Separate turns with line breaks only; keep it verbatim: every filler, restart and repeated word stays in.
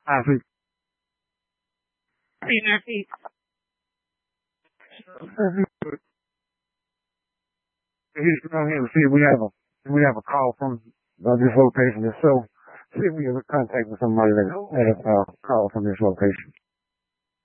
I see. Hey, Nancy. He's on here to see if we have a if we have a call from uh, this location. If so, see if we have a contact with somebody that had a uh, call from this location.